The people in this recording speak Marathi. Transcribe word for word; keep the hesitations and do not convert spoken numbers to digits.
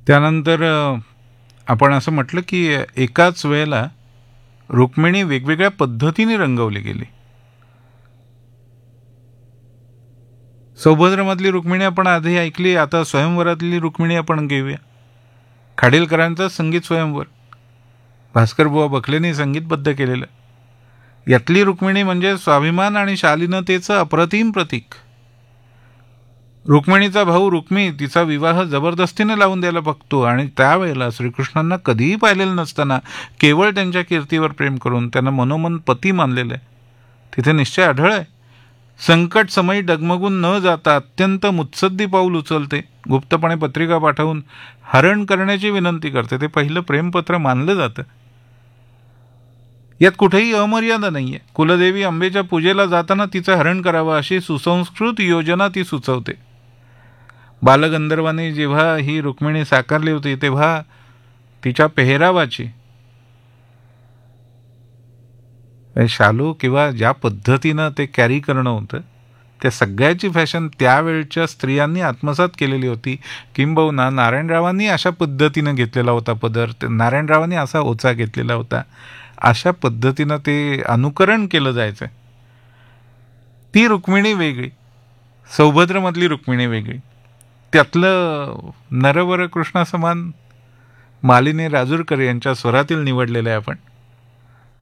त्यानंतर आपण असं म्हटलं की एकाच वेळेला रुक्मिणी वेगवेगळ्या पद्धतीने रंगवली गेली. सौभद्रमधली रुक्मिणी आपण आधी ऐकली, आता स्वयंवरातली रुक्मिणी आपण घेऊया. खाडीलकरांचं संगीत स्वयंवर, भास्करबुवा बखलेंनी संगीतबद्ध केलेलं. यातली रुक्मिणी म्हणजे स्वाभिमान आणि शालीनतेचं अप्रतिम प्रतीक. रुक्मिणीचा भाऊ रुक्मी तिचा विवाह जबरदस्तीने लावून द्यायला बघतो आणि त्यावेळेला श्रीकृष्णांना कधीही पाहिलेलं नसताना केवळ त्यांच्या कीर्तीवर प्रेम करून त्यांना मनोमन पती मानलेलं आहे. तिथे निश्चय आढळ आहे. संकट समयी डगमगून न जाता अत्यंत मुत्सद्दी पाऊल उचलते. गुप्तपणे पत्रिका पाठवून हरण करण्याची विनंती करते. ते पहिलं प्रेमपत्र मानलं जातं. यात कुठेही अमर्यादा नाही आहे. कुलदेवी अंबेच्या पूजेला जाताना तिचं हरण करावं अशी सुसंस्कृत योजना ती सुचवते. बालगंधर्वाने जेव्हा ही रुक्मिणी साकारली होती तेव्हा तिच्या पेहरावाची शालू किंवा ज्या पद्धतीनं ते कॅरी करणं होतं त्या सगळ्याची फॅशन त्यावेळच्या स्त्रियांनी आत्मसात केलेली होती. किंबहुना नारायणरावांनी अशा पद्धतीनं घेतलेला होता पदर, नारायणरावांनी असा ओचा घेतलेला होता. अशा पद्धतीनं ते अनुकरण केलं जायचं. ती रुक्मिणी वेगळी, सौभद्रमधली रुक्मिणी वेगळी. त्यातलं नरवर कृष्णासमान मालिनी राजूरकर यांच्या स्वरातील निवडलेलं आहे आपण.